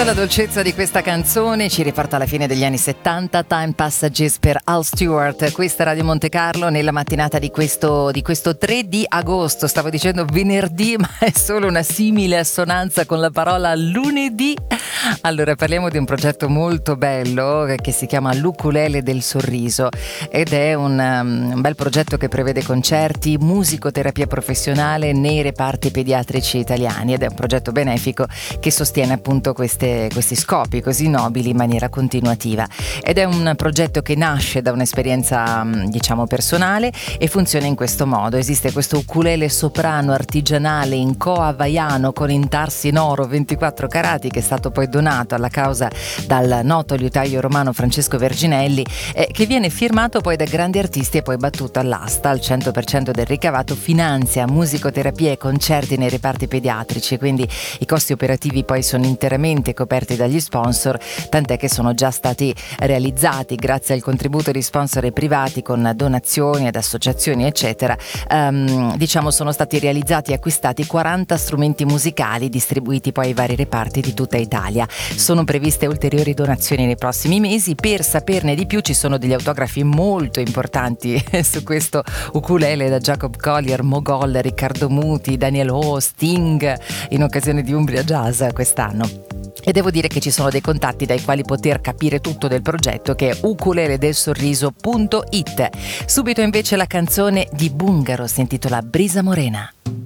Tutta la dolcezza di questa canzone ci riporta alla fine degli anni 70, Time Passages per Al Stewart. Questa è Radio Monte Carlo nella mattinata di questo 3 di agosto. Stavo dicendo venerdì, ma è solo una simile assonanza con la parola lunedì. Allora, parliamo di un progetto molto bello che si chiama L'Ukulele del Sorriso ed è un bel progetto che prevede concerti, musicoterapia professionale nei reparti pediatrici italiani ed è un progetto benefico che sostiene appunto questi scopi così nobili in maniera continuativa ed è un progetto che nasce da un'esperienza diciamo personale e funziona in questo modo. Esiste questo ukulele soprano artigianale in coa hawaiano con intarsi in oro 24 carati che è stato poi donato alla causa dal noto liutaio romano Francesco Verginelli, che viene firmato poi da grandi artisti e poi battuto all'asta. Al 100% del ricavato finanzia musicoterapia e concerti nei reparti pediatrici, quindi i costi operativi poi sono interamente coperti dagli sponsor, tant'è che sono già stati realizzati grazie al contributo di sponsor privati con donazioni ad associazioni eccetera. Diciamo sono stati realizzati e acquistati 40 strumenti musicali distribuiti poi ai vari reparti di tutta Italia. Sono previste ulteriori donazioni nei prossimi mesi. Per saperne di più ci sono degli autografi molto importanti su questo ukulele da Jacob Collier, Mogol, Riccardo Muti, Daniel Ho, Sting in occasione di Umbria Jazz quest'anno. E devo dire che ci sono dei contatti dai quali poter capire tutto del progetto, che è ukuleledelsorriso.it. Subito invece la canzone di Bungaro si intitola Brisa Morena.